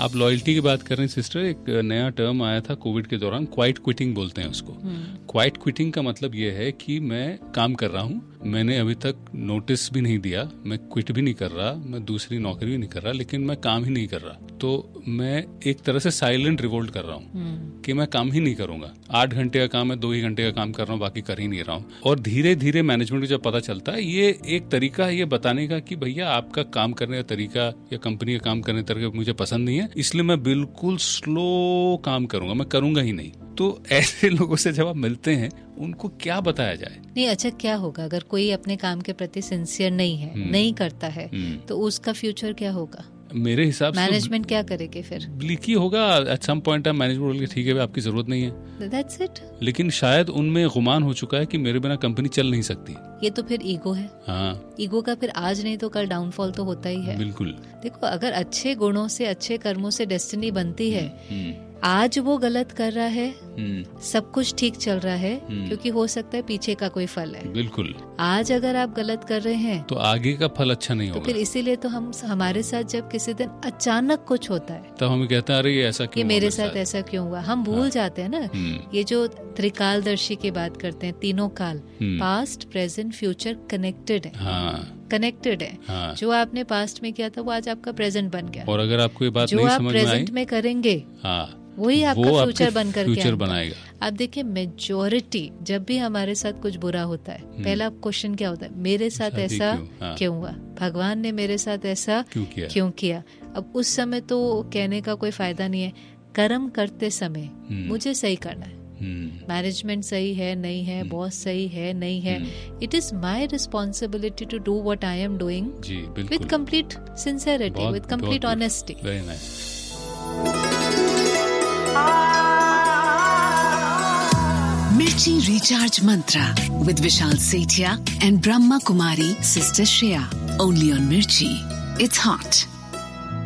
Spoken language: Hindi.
आप लॉयल्टी की बात कर रहे हैं सिस्टर, एक नया टर्म आया था कोविड के दौरान, क्वाइट क्विटिंग बोलते हैं उसको। क्वाइट क्विटिंग का मतलब ये है कि मैं काम कर रहा हूँ, मैंने अभी तक नोटिस भी नहीं दिया, मैं क्विट भी नहीं कर रहा, मैं दूसरी नौकरी भी नहीं कर रहा, लेकिन मैं काम ही नहीं कर रहा, तो मैं एक तरह से साइलेंट रिवोल्ट कर रहा हूँ कि मैं काम ही नहीं करूंगा। 8 घंटे का काम है, 2 ही घंटे का काम कर रहा हूँ, बाकी कर ही नहीं रहा हूँ। और धीरे धीरे मैनेजमेंट को जब पता चलता है, ये एक तरीका है ये बताने का कि भैया आपका काम करने का तरीका या कंपनी का काम करने का तरीका मुझे पसंद नहीं है, इसलिए मैं बिल्कुल स्लो काम करूंगा, मैं करूंगा ही नहीं। तो ऐसे लोगों से जब आप मिलते हैं, उनको क्या बताया जाए? नहीं, अच्छा क्या होगा अगर कोई अपने काम के प्रति सिंसियर नहीं है, नहीं करता है, तो उसका फ्यूचर क्या होगा? मेरे हिसाब से मैनेजमेंट क्या करेगी फिर? ब्लीक ही होगा। At some point of management बोल के ठीक है आपकी जरूरत नहीं है, दैट्स इट। लेकिन शायद उनमें गुमान हो चुका है कि मेरे बिना कंपनी चल नहीं सकती। ये तो फिर ईगो है। हाँ, ईगो का फिर आज नहीं तो कल डाउनफॉल तो होता ही है। बिल्कुल। देखो, अगर अच्छे गुणों से, अच्छे कर्मों से डेस्टिनी बनती है, आज वो गलत कर रहा है, सब कुछ ठीक चल रहा है, क्योंकि हो सकता है पीछे का कोई फल है। बिल्कुल। आज अगर आप गलत कर रहे हैं तो आगे का फल अच्छा नहीं तो होगा। फिर इसीलिए तो हमारे साथ जब किसी दिन अचानक कुछ होता है, तब हमें कहते हैं अरे ये ऐसा क्यों, कि मेरे साथ ऐसा क्यों हुआ। हम भूल जाते हैं ना, ये जो त्रिकालदर्शी की बात करते हैं, तीनों काल, पास्ट, प्रेजेंट, फ्यूचर कनेक्टेड है। कनेक्टेड है। हाँ। जो आपने पास्ट में किया था वो आज आपका प्रेजेंट बन गया, और अगर आपको ये बात जो नहीं आप समझ में आई, प्रेजेंट में करेंगे, हाँ, वही आपका फ्यूचर बनकर फ्यूचर बनाएगा। आप देखिए, मेजॉरिटी जब भी हमारे साथ कुछ बुरा होता है, पहला क्वेश्चन क्या होता है? मेरे साथ ऐसा क्यों हुआ? भगवान ने मेरे साथ ऐसा क्यों किया? अब उस समय तो कहने का कोई फायदा नहीं है। कर्म करते समय मुझे सही करना है। मैनेजमेंट सही है नहीं है, बॉस सही है नहीं है, it is my responsibility to do what I am doing with complete sincerity, with complete honesty. Very nice. Mirchi Recharge Mantra with Vishal Sethia and Brahma Kumari Sister Shreya. Only on Mirchi. It's hot.